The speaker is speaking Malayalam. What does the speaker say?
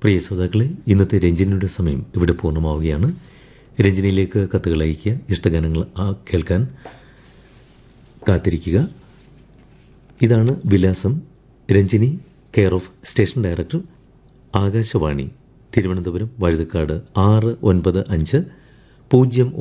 പ്രിയ ശ്രോതാക്കളെ, ഇന്നത്തെ രഞ്ജിനിയുടെ സമയം ഇവിടെ പൂർണ്ണമാവുകയാണ്. രഞ്ജിനിയിലേക്ക് കത്തുകൾ അയയ്ക്കുക, ഇഷ്ടഗാനങ്ങൾ കേൾക്കാൻ കാത്തിരിക്കുക. ഇതാണ് വിലാസം: Ranjini, care of station director, Akashvani, Thiruvananthapuram Vazhuthacaud 6950